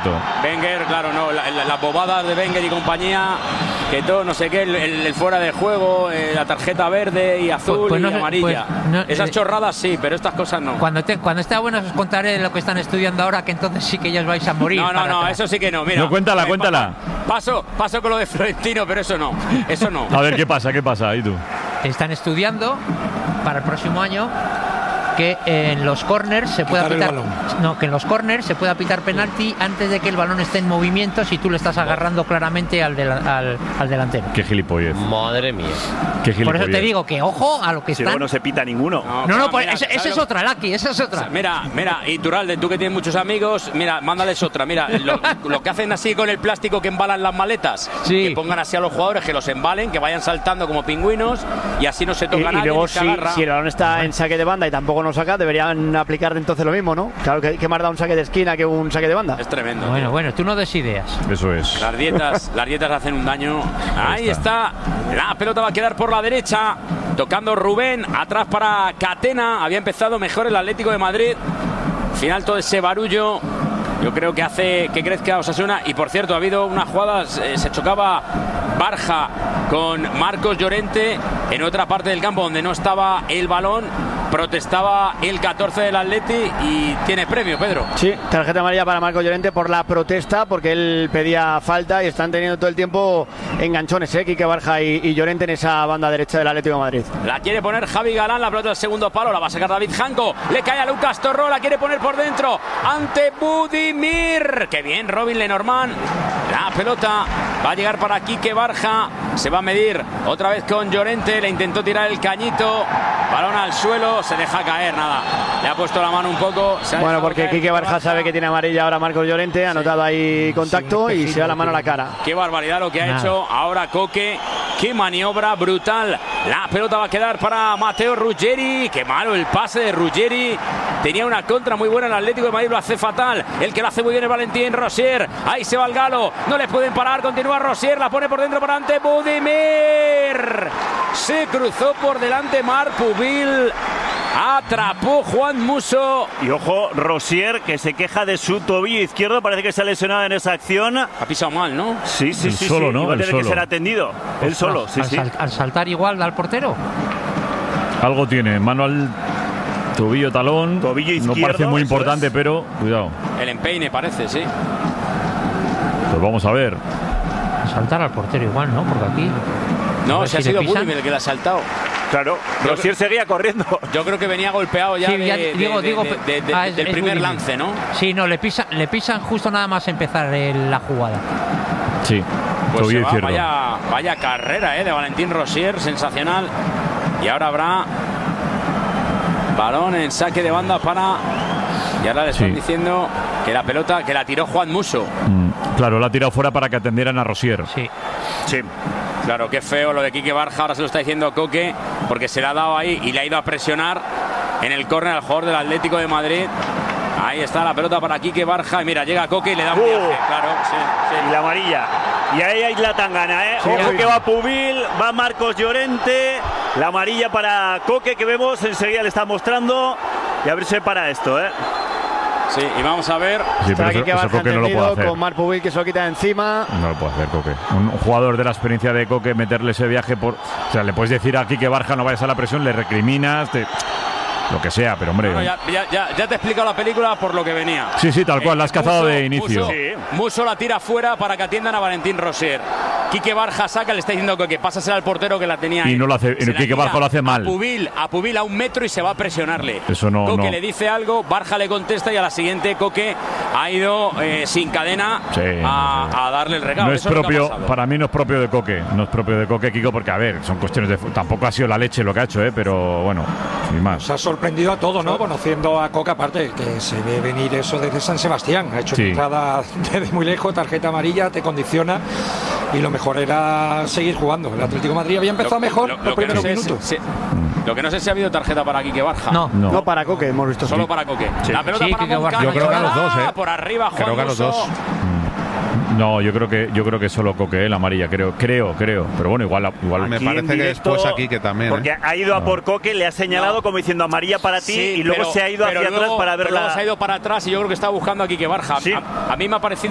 cierto. Wenger, claro, no, las bobadas de Wenger y compañía, que todo, no sé qué, el fuera de juego, la tarjeta verde y azul pues no y sé, amarilla. Pues no, esas chorradas sí, pero estas cosas no. Cuando esté bueno os contaré lo que están estudiando ahora, que entonces sí que ya os vais a morir. No, eso sí que no. Mira, no, cuéntala. Paso con lo de Florentino, pero eso no. A ver, ¿qué pasa? ¿Y tú? Están estudiando para el próximo año que en los corners se pueda pitar, que en los corners se pueda pitar penalti antes de que el balón esté en movimiento si tú le estás agarrando claramente al delantero. Qué gilipollez. Madre mía. Qué gilipollez. Por eso te digo que ojo a lo que si están. luego no se pita ninguno. Esa es otra, Laki, esa es otra. Mira, y Turalde, tú que tienes muchos amigos, mira, mándales otra. Mira, lo que hacen así con el plástico que embalan las maletas, sí. Que pongan así a los jugadores, que los embalen, que vayan saltando como pingüinos y así no se toca nada. Y luego si el balón está en saque de banda y tampoco lo saca, deberían aplicar entonces lo mismo, ¿no? Claro, que más da un saque de esquina que un saque de banda. Es tremendo. Bueno, tú no des ideas. Eso es. Las dietas hacen un daño. Ahí está. La pelota va a quedar por la derecha. Tocando Rubén. Atrás para Catena. Había empezado mejor el Atlético de Madrid. Al final todo ese barullo, yo creo que hace que crezca Osasuna. Y por cierto, ha habido unas jugadas. Se chocaba Barja con Marcos Llorente en otra parte del campo donde no estaba el balón. Protestaba el 14 del Atleti y tiene premio, Pedro. Sí, tarjeta amarilla para Marcos Llorente por la protesta, porque él pedía falta y están teniendo todo el tiempo enganchones, Quique Barja y Llorente en esa banda derecha del Atlético de Madrid. La quiere poner Javi Galán, la pelota del segundo palo, la va a sacar David Janko, le cae a Lucas Torró, la quiere poner por dentro ante Budimir. Qué bien, Robin Lenormand. La pelota va a llegar para Quique Barja, se va a medir otra vez con Llorente, le intentó tirar el cañito, balón al suelo, se deja caer, nada, le ha puesto la mano un poco. Bueno, porque Quique Barja sabe que tiene amarilla ahora Marcos Llorente, ha notado ahí contacto y se da la mano a la cara. Qué barbaridad lo que ha hecho ahora Coque, qué maniobra brutal. La pelota va a quedar para Matteo Ruggeri, qué malo el pase de Ruggeri, tenía una contra muy buena el Atlético de Madrid, lo hace fatal, el que lo hace muy bien es Valentín Rosier, ahí se va el galo, no les pueden parar, continúa Rosier, la pone por dentro para ante Budimir, se cruzó por delante Marc Pubil, atrapó Juan Musso. Y ojo, Rosier, que se queja de su tobillo izquierdo, parece que se ha lesionado en esa acción. Ha pisado mal, ¿no? Sí. Solo, ¿no? Va a tener que ser atendido. Él solo, sí. Al saltar igual da al portero. Algo tiene, mano al tobillo, talón. Tobillo izquierdo. No parece muy importante, pero cuidado. El empeine parece, sí. Pues vamos a ver. Saltar al portero igual, ¿no? Porque aquí... No, se ha sido Budimir el que le ha saltado. Claro, Rosier seguía corriendo. Yo creo que venía golpeado ya, del primer lance, ¿no? Sí, no, le pisan justo nada más empezar la jugada. Sí, pues vaya carrera de Valentín Rosier, sensacional. Y ahora habrá balón en saque de banda para... Y ahora le están diciendo que la pelota, que la tiró Juan Musso. Claro, la ha tirado fuera para que atendieran a Rosier. Sí. Claro, qué feo lo de Quique Barja, ahora se lo está diciendo Coque, porque se le ha dado ahí y le ha ido a presionar en el córner al jugador del Atlético de Madrid. Ahí está la pelota para Quique Barja y mira, llega Coque y le da un viaje, claro. Sí. Y la amarilla. Y ahí hay la tangana, Ojo que va Pubil, va Marcos Llorente, la amarilla para Coque que vemos, enseguida le está mostrando y a ver si para esto, Sí, y vamos a ver. Sí, pero aquí que va Coque no lo puede hacer. Con Marc Pubil que se lo quita encima. No lo puede hacer Coque. Un jugador de la experiencia de Coque, meterle ese viaje por... O sea, le puedes decir a Quique Barja no vayas a la presión, le recriminas, lo que sea, pero hombre... No, ya te he explicado la película por lo que venía. Sí, tal cual, la has cazado de inicio. Musso la tira fuera para que atiendan a Valentín Rosier. Quique Barja saca, le está diciendo que pásasela al portero que la tenía ahí. Y no lo hace, Quique Barja lo hace mal. A Pubil a 1 metro y se va a presionarle. Eso no. Coque le dice algo, Barja le contesta y a la siguiente Coque ha ido sin cadena a darle el regalo. No es propio, para mí no es propio de Coque. No es propio de Coque, Kiko, porque a ver, son cuestiones de... Tampoco ha sido la leche lo que ha hecho, pero bueno, sin más. Se ha sorprendido a todos, ¿no? Conociendo a Coque, aparte, que se ve venir eso desde San Sebastián. Ha hecho entrada desde muy lejos, tarjeta amarilla, te condiciona. Y lo mejor era seguir jugando. El Atlético de Madrid había empezado mejor los primeros minutos. Lo que no sé si ha habido tarjeta para Quique Barja. No para Coque, hemos visto. Solo para Coque. La pelota para Moncada. Yo creo que a los dos, por arriba, Juan creo que a los dos. No, yo creo que solo Coque, la amarilla, creo. Pero bueno, igual. Me parece que después aquí que también. Porque ha ido a por Coque, le ha señalado como diciendo amarilla para ti y luego se ha ido hacia atrás para verla. Luego se ha ido para atrás y yo creo que está buscando a Quique Barja. A mí me ha parecido